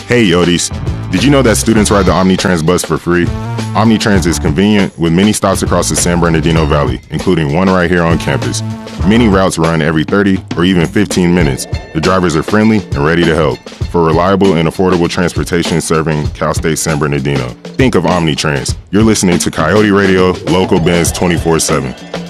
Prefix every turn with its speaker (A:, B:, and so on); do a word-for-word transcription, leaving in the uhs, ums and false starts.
A: Hey Yodis, did you know that students ride the Omnitrans bus for free? Omnitrans is convenient with many stops across the San Bernardino Valley, including one right here on campus. Many routes run every thirty or even fifteen minutes. The drivers are friendly and ready to help. For reliable and affordable transportation serving Cal State San Bernardino, think of Omnitrans. You're listening to Coyote Radio, Local Benz twenty-four seven.